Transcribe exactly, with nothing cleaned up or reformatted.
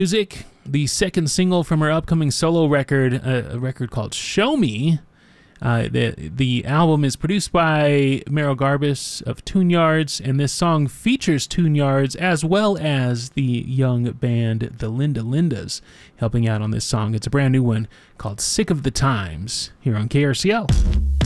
Music, the second single from her upcoming solo record, uh, a record called Show Me. Uh, the the album is produced by Meryl Garbus of Tune Yards, and this song features Tune Yards as well as the young band the Linda Lindas helping out on this song. It's a brand new one called Sick of the Times here on K R C L.